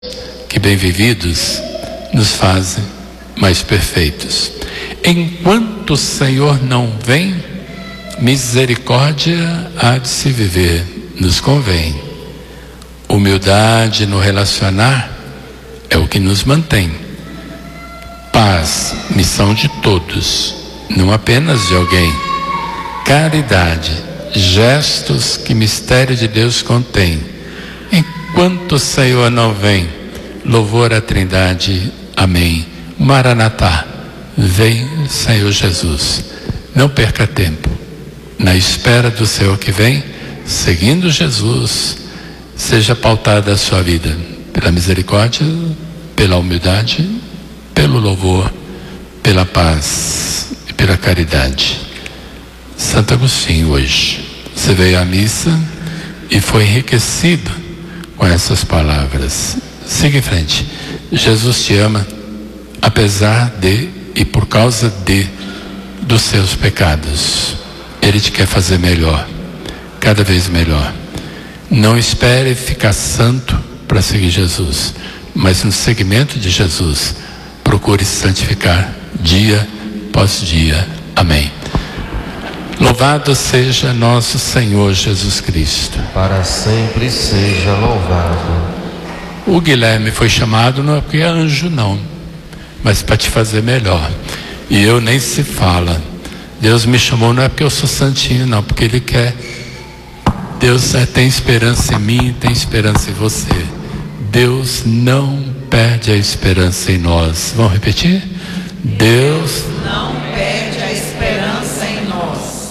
que bem vividos nos fazem mais perfeitos. Enquanto o Senhor não vem, misericórdia há de se viver, nos convém. Humildade no relacionar é o que nos mantém. Paz, missão de todos, não apenas de alguém. Caridade, gestos que mistério de Deus contém. Enquanto o Senhor não vem, louvor à Trindade, amém. Maranatá, vem Senhor Jesus. Não perca tempo, na espera do Senhor que vem, seguindo Jesus. Seja pautada a sua vida pela misericórdia, pela humildade, pelo louvor, pela paz e pela caridade. Santo Agostinho, hoje você veio à missa e foi enriquecido com essas palavras. Siga em frente. Jesus te ama, apesar de e por causa dos seus pecados. Ele te quer fazer melhor, cada vez melhor. Não espere ficar santo para seguir Jesus, mas no seguimento de Jesus, procure se santificar dia após dia. Amém. Louvado seja nosso Senhor Jesus Cristo. Para sempre seja louvado. O Guilherme foi chamado não é porque é anjo não, mas para te fazer melhor. E eu nem se fala. Deus me chamou não é porque eu sou santinho não, porque Ele quer. Deus tem esperança em mim, tem esperança em você. Deus não perde a esperança em nós. Vamos repetir? Deus não perde a esperança em nós.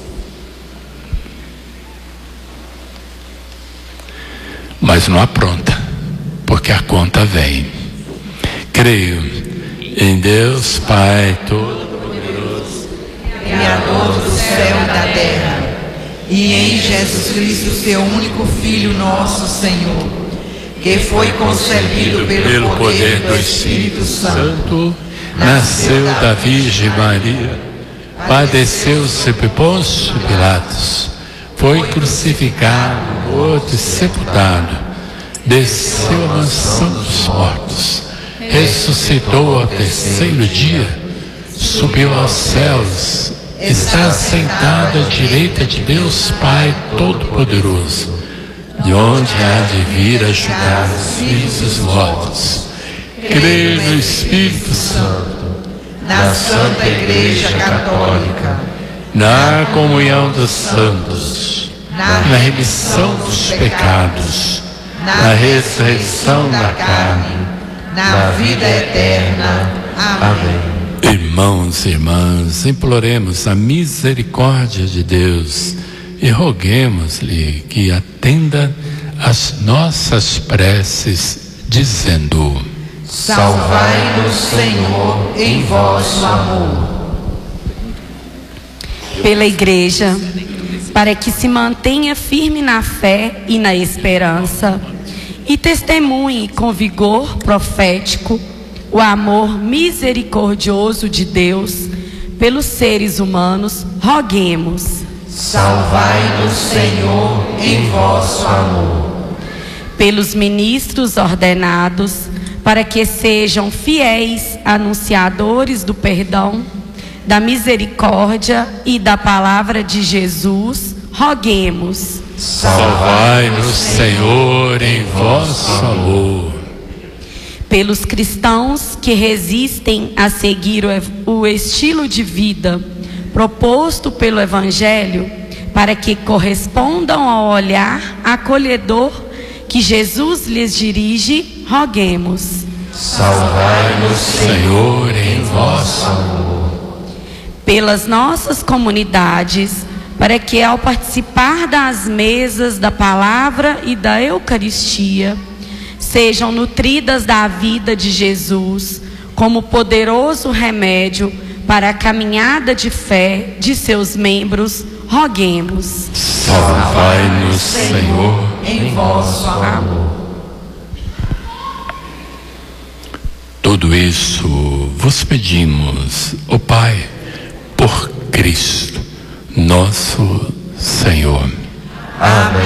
Mas não apronta, porque a conta vem. Creio em Deus Pai Todo-Poderoso, Criador do céu e da terra, e em Jesus Cristo, seu único Filho, nosso Senhor, que foi concebido pelo poder do Espírito Santo, nasceu da Virgem Maria, padeceu sob Pôncio Pilatos, foi crucificado, morto e sepultado, desceu à mansão dos mortos, ressuscitou ao terceiro dia, subiu aos céus, está sentado à direita de Deus Pai Todo-Poderoso, de onde há de vir a julgar os vivos e os mortos. Creio no Espírito Santo, na Santa Igreja Católica, na comunhão dos santos, na remissão dos pecados, na ressurreição da carne, na vida eterna. Amém. Irmãos e irmãs, imploremos a misericórdia de Deus e roguemos-lhe que atenda às nossas preces, dizendo: salvai-nos, Senhor, em vosso amor. Pela Igreja, para que se mantenha firme na fé e na esperança, e testemunhe com vigor profético o amor misericordioso de Deus pelos seres humanos, roguemos. Salvai-nos, Senhor, em vosso amor. Pelos ministros ordenados, para que sejam fiéis anunciadores do perdão, da misericórdia e da palavra de Jesus, roguemos. Salvai-nos, Senhor, em vosso amor. Pelos cristãos que resistem a seguir o estilo de vida proposto pelo Evangelho, para que correspondam ao olhar acolhedor que Jesus lhes dirige, roguemos. Salvai-nos, Senhor, em vosso amor. Pelas nossas comunidades, para que ao participar das mesas da palavra e da Eucaristia, sejam nutridas da vida de Jesus como poderoso remédio para a caminhada de fé de seus membros, roguemos. Salvai-nos, Senhor, em vosso amor. Tudo isso vos pedimos, ó Pai, por Cristo, nosso Senhor. Amém.